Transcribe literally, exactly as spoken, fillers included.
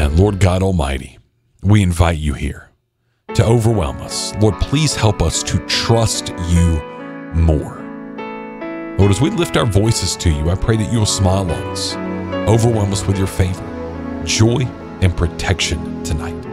Amen. Lord God Almighty, we invite you here to overwhelm us. Lord, please help us to trust you more. Lord, as we lift our voices to you, I pray that you'll smile on us, overwhelm us with your favor, joy, and protection tonight.